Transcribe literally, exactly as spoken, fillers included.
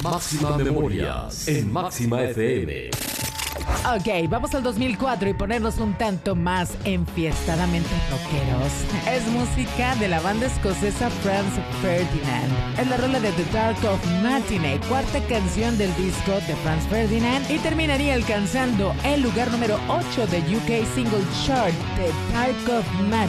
Máxima Memorias en Máxima F M. Ok, vamos al dos mil cuatro y ponernos un tanto más enfiestadamente rockeros. Es música de la banda escocesa Franz Ferdinand. Es la rola de The Dark of Matinee, cuarta canción del disco de Franz Ferdinand, y terminaría alcanzando el lugar número ocho de U K Single Chart, The Dark of Matinee.